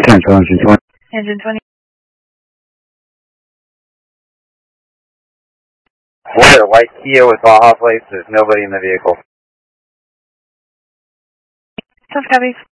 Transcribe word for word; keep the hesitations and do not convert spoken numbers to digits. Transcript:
Cancel engine twenty. Engine twenty. We're at white Kia with Baja plates. There's nobody in the vehicle. Sounds copy.